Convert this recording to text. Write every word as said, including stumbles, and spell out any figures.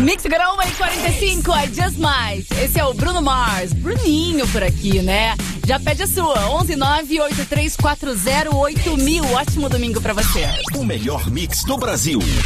Mix Grão e quarenta e cinco, I Just Might. Esse é o Bruno Mars, Bruninho por aqui, né? Já pede a sua, onze nove oito três quatro zero oito mil. Ótimo domingo pra você. O melhor mix do Brasil.